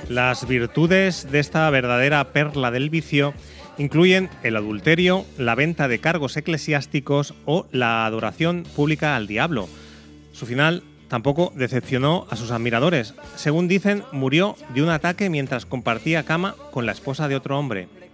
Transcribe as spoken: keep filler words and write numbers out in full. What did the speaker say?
Las virtudes de esta verdadera perla del vicio incluyen el adulterio, la venta de cargos eclesiásticos o la adoración pública al diablo. Su final tampoco decepcionó a sus admiradores. Según dicen, murió de un ataque mientras compartía cama con la esposa de otro hombre.